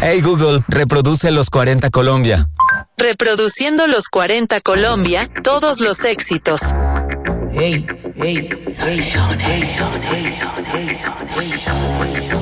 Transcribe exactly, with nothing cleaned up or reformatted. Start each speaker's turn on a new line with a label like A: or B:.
A: Hey Google, reproduce los cuarenta Colombia.
B: Reproduciendo los cuarenta Colombia, todos los éxitos.
C: Hey, hey, hey, hey, hey, hey, hey, hey.